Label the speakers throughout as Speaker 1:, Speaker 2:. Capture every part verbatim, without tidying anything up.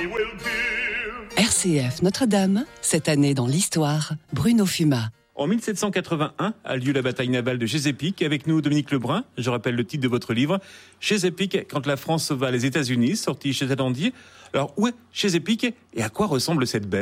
Speaker 1: R C F Notre-Dame, cette année dans l'histoire, Bruno Fuma.
Speaker 2: En mille sept cent quatre-vingt-un a lieu la bataille navale de Chesapeake. Avec nous, Dominique Lebrun. Je rappelle le titre de votre livre. Chesapeake, quand la France va aux États-Unis, sorti chez Talandier. Alors, où est Chesapeake et à quoi ressemble cette baie ?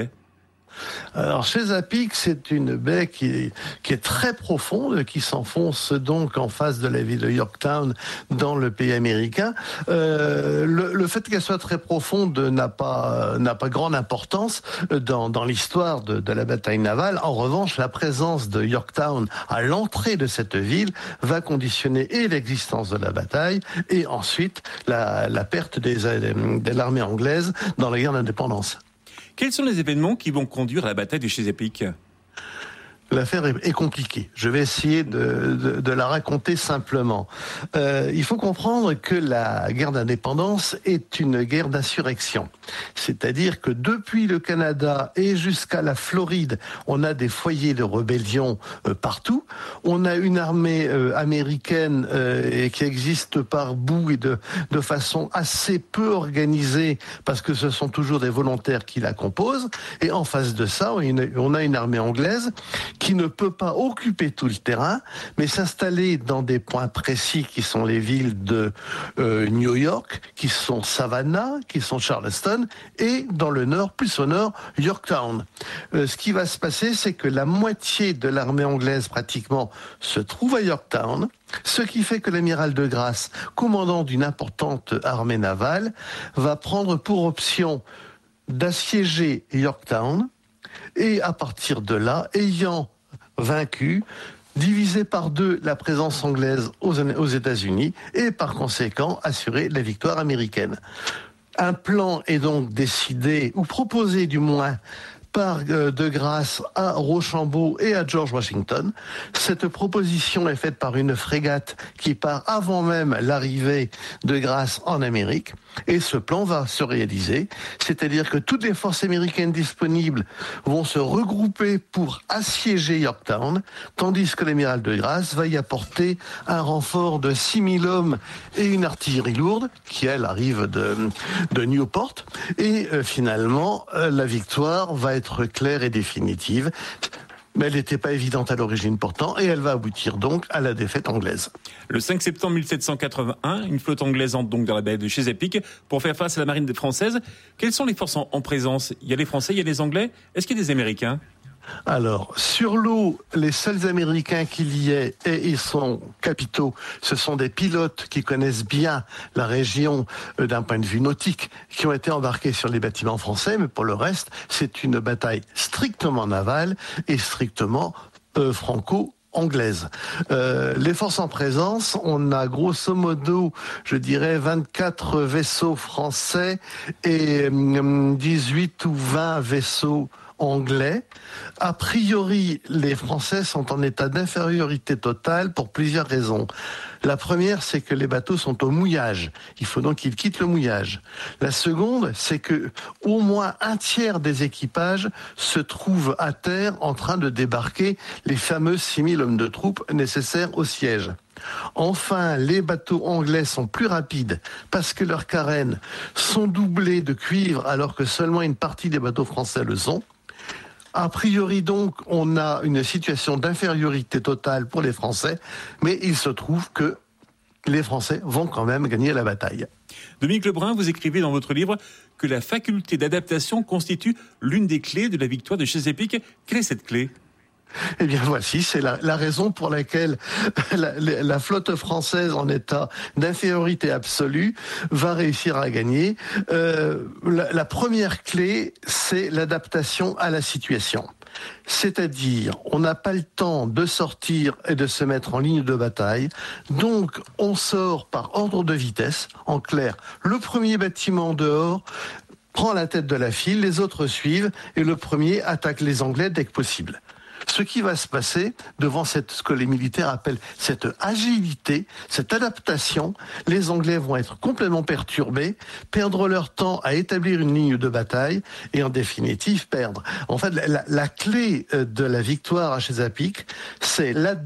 Speaker 3: Alors, Chesapeake, c'est une baie qui est, qui est très profonde, qui s'enfonce donc en face de la ville de Yorktown, dans le pays américain. Euh, le, le fait qu'elle soit très profonde n'a pas, n'a pas grande importance dans, dans l'histoire de, de la bataille navale. En revanche, la présence de Yorktown à l'entrée de cette ville va conditionner et l'existence de la bataille et ensuite la, la perte des, de l'armée anglaise dans la guerre d'indépendance.
Speaker 2: Quels sont les événements qui vont conduire à la bataille de Chesapeake ?
Speaker 3: L'affaire est compliquée. Je vais essayer de, de, de la raconter simplement. Euh, il faut comprendre que la guerre d'indépendance est une guerre d'insurrection. C'est-à-dire que depuis le Canada et jusqu'à la Floride, on a des foyers de rébellion euh, partout. On a une armée euh, américaine euh, qui existe par bout et de, de façon assez peu organisée parce que ce sont toujours des volontaires qui la composent. Et en face de ça, on a une armée anglaise qui ne peut pas occuper tout le terrain, mais s'installer dans des points précis qui sont les villes de euh, New York, qui sont Savannah, qui sont Charleston, et dans le nord, plus au nord, Yorktown. Euh, ce qui va se passer, c'est que la moitié de l'armée anglaise, pratiquement, se trouve à Yorktown, ce qui fait que l'amiral de Grasse, commandant d'une importante armée navale, va prendre pour option d'assiéger Yorktown, et à partir de là, ayant vaincu, diviser par deux la présence anglaise aux, aux États-Unis et par conséquent assurer la victoire américaine. Un plan est donc décidé, ou proposé du moins, par euh, de Grasse à Rochambeau et à George Washington. Cette proposition est faite par une frégate qui part avant même l'arrivée de Grasse en Amérique. Et ce plan va se réaliser, c'est-à-dire que toutes les forces américaines disponibles vont se regrouper pour assiéger Yorktown, tandis que l'amiral de Grasse va y apporter un renfort de six mille hommes et une artillerie lourde, qui elle arrive de, de Newport. Et euh, finalement, euh, la victoire va être claire et définitive. Mais elle n'était pas évidente à l'origine pourtant, et elle va aboutir donc à la défaite anglaise.
Speaker 2: Le cinq septembre mille sept cent quatre-vingt-un, une flotte anglaise entre donc dans la baie de Chesapeake pour faire face à la marine française. Quelles sont les forces en, en présence ? Il y a les Français, il y a les Anglais. Est-ce qu'il y a des Américains ?
Speaker 3: Alors, sur l'eau, les seuls Américains qu'il y ait, et ils sont capitaux, ce sont des pilotes qui connaissent bien la région euh, d'un point de vue nautique, qui ont été embarqués sur les bâtiments français, mais pour le reste, c'est une bataille strictement navale et strictement euh, franco anglaise. Euh, les forces en présence, on a grosso modo, je dirais, vingt-quatre vaisseaux français et euh, dix-huit ou vingt vaisseaux anglais. A priori, les Français sont en état d'infériorité totale pour plusieurs raisons. La première, c'est que les bateaux sont au mouillage. Il faut donc qu'ils quittent le mouillage. La seconde, c'est que au moins un tiers des équipages se trouvent à terre en train de débarquer les fameux six mille hommes de troupes nécessaires au siège. Enfin, les bateaux anglais sont plus rapides parce que leurs carènes sont doublées de cuivre alors que seulement une partie des bateaux français le sont. A priori donc, on a une situation d'infériorité totale pour les Français, mais il se trouve que les Français vont quand même gagner la bataille.
Speaker 2: Dominique Lebrun, vous écrivez dans votre livre que la faculté d'adaptation constitue l'une des clés de la victoire de Chesapeake. Quelle est cette clé ?
Speaker 3: Eh bien voici, c'est la, la raison pour laquelle la, la, la flotte française en état d'infériorité absolue va réussir à gagner. Euh, la, la première clé, c'est l'adaptation à la situation. C'est-à-dire, on n'a pas le temps de sortir et de se mettre en ligne de bataille, donc on sort par ordre de vitesse. En clair, le premier bâtiment dehors prend la tête de la file, les autres suivent, et le premier attaque les Anglais dès que possible. Ce qui va se passer devant cette, ce que les militaires appellent cette agilité, cette adaptation, les Anglais vont être complètement perturbés, perdre leur temps à établir une ligne de bataille et en définitive perdre. En fait, la, la clé de la victoire à Chesapeake, c'est l'adaptation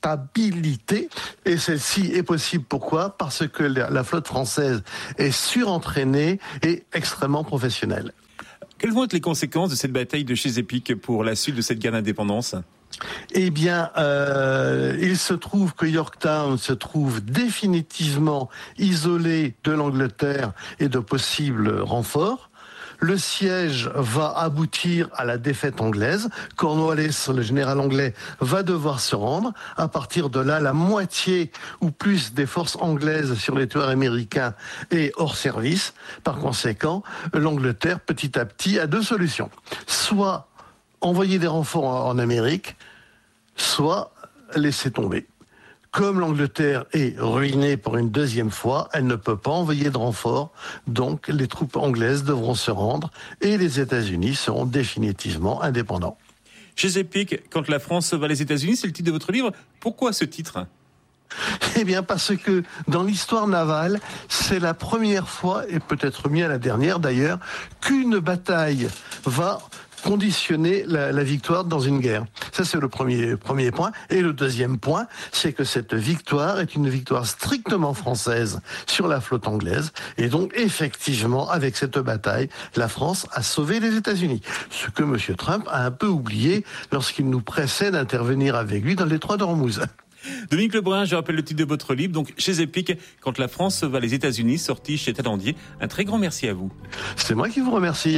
Speaker 3: stabilité. Et celle-ci est possible, pourquoi ? Parce que la flotte française est surentraînée et extrêmement professionnelle.
Speaker 2: Quelles vont être les conséquences de cette bataille de Chesapeake pour la suite de cette guerre d'indépendance ?
Speaker 3: Eh bien, euh, il se trouve que Yorktown se trouve définitivement isolé de l'Angleterre et de possibles renforts. Le siège va aboutir à la défaite anglaise. Cornwallis, le général anglais, va devoir se rendre. À partir de là, la moitié ou plus des forces anglaises sur les territoires américains est hors service. Par conséquent, l'Angleterre, petit à petit, a deux solutions. Soit envoyer des renforts en Amérique, soit laisser tomber. Comme l'Angleterre est ruinée pour une deuxième fois, elle ne peut pas envoyer de renforts, donc les troupes anglaises devront se rendre et les États-Unis seront définitivement indépendants.
Speaker 2: Chesapeake, quand la France va les États-Unis, c'est le titre de votre livre. Pourquoi ce titre ?
Speaker 3: Eh bien, parce que dans l'histoire navale, c'est la première fois, et peut-être mieux la dernière d'ailleurs, qu'une bataille va conditionner la, la victoire dans une guerre. Ça, c'est le premier, premier point. Et le deuxième point, c'est que cette victoire est une victoire strictement française sur la flotte anglaise. Et donc, effectivement, avec cette bataille, la France a sauvé les États-Unis. Ce que M. Trump a un peu oublié lorsqu'il nous pressait d'intervenir avec lui dans le détroit d'Ormuz.
Speaker 2: Dominique Lebrun, je rappelle le titre de votre livre, donc Chesapeake, quand la France va les États-Unis, sorti chez Talandier. Un très grand merci à vous.
Speaker 3: C'est moi qui vous remercie.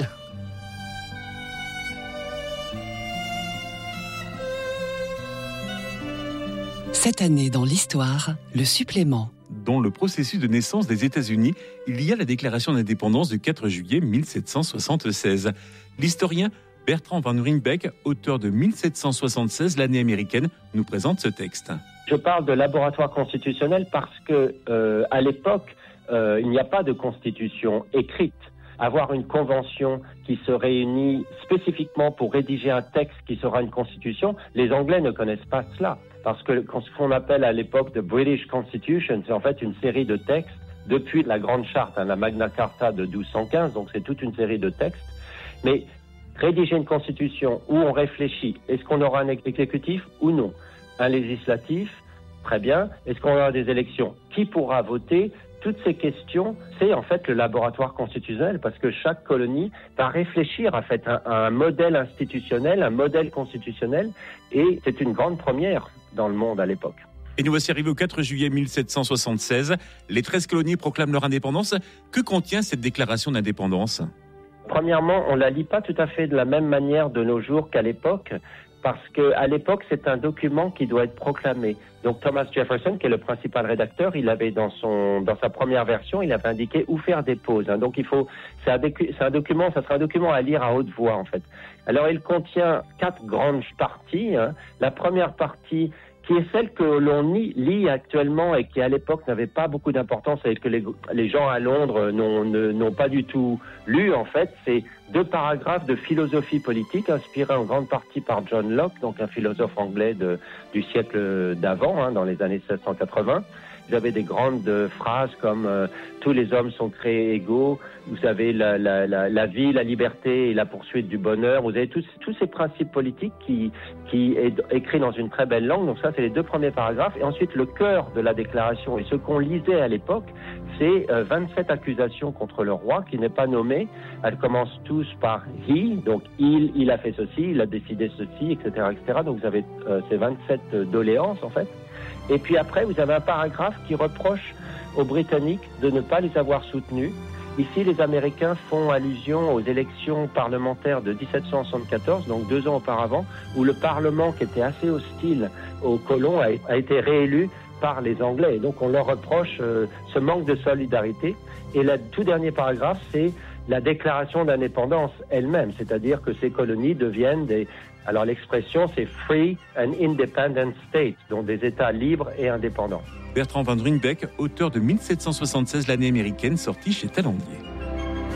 Speaker 1: Cette année dans l'histoire, le supplément.
Speaker 2: Dans le processus de naissance des États-Unis, il y a la déclaration d'indépendance du quatre juillet mille sept cent soixante-seize. L'historien Bertrand Van Rynbeck, auteur de mille sept cent soixante-seize, l'année américaine, nous présente ce texte.
Speaker 4: Je parle de laboratoire constitutionnel parce que, euh, à l'époque, euh, il n'y a pas de constitution écrite. Avoir une convention qui se réunit spécifiquement pour rédiger un texte qui sera une constitution, les Anglais ne connaissent pas cela. Parce que ce qu'on appelle à l'époque de British Constitution, c'est en fait une série de textes depuis la Grande Charte, hein, la Magna Carta de douze cent quinze, donc c'est toute une série de textes. Mais rédiger une constitution où on réfléchit, est-ce qu'on aura un exécutif ou non? Un législatif, très bien. Est-ce qu'on aura des élections? Qui pourra voter? Toutes ces questions, c'est en fait le laboratoire constitutionnel, parce que chaque colonie va réfléchir en fait à, à un modèle institutionnel, un modèle constitutionnel, et c'est une grande première dans le monde à l'époque.
Speaker 2: Et nous voici arrivés au quatre juillet mille sept cent soixante-seize. Les treize colonies proclament leur indépendance. Que contient cette déclaration d'indépendance ?
Speaker 4: Premièrement, on ne la lit pas tout à fait de la même manière de nos jours qu'à l'époque, parce qu'à l'époque, c'est un document qui doit être proclamé. Donc Thomas Jefferson, qui est le principal rédacteur, il avait dans son dans sa première version, il avait indiqué où faire des pauses. Hein. Donc il faut, c'est un, c'est un document, ça sera un document à lire à haute voix en fait. Alors il contient quatre grandes parties. Hein. La première partie, qui est celle que l'on lit actuellement et qui à l'époque n'avait pas beaucoup d'importance et que les, les gens à Londres n'ont, n'ont pas du tout lu en fait, c'est deux paragraphes de philosophie politique inspirés en grande partie par John Locke, donc un philosophe anglais de, du siècle d'avant, hein, dans les années sept cent quatre-vingts. Vous avez des grandes phrases comme euh, « tous les hommes sont créés égaux », vous avez la, la, la, la vie, la liberté et la poursuite du bonheur, vous avez tous, tous ces principes politiques qui, qui est écrits dans une très belle langue, donc ça c'est les deux premiers paragraphes, et ensuite le cœur de la déclaration, et ce qu'on lisait à l'époque, c'est euh, vingt-sept accusations contre le roi qui n'est pas nommé, elles commencent tous par « he », donc il, il a fait ceci, il a décidé ceci, et cetera, et cetera, donc vous avez euh, ces vingt-sept doléances en fait. Et puis après, vous avez un paragraphe qui reproche aux Britanniques de ne pas les avoir soutenus. Ici, les Américains font allusion aux élections parlementaires de dix-sept cent soixante-quatorze, donc deux ans auparavant, où le Parlement, qui était assez hostile aux colons, a, a été réélu par les Anglais. Et donc, on leur reproche euh, ce manque de solidarité. Et le tout dernier paragraphe, c'est la déclaration d'indépendance elle-même, c'est-à-dire que ces colonies deviennent des... Alors l'expression, c'est « free and independent states », donc des États libres et indépendants.
Speaker 2: Bertrand Van Rynbeck, auteur de mille sept cent soixante-seize, l'année américaine, sorti chez Talandier.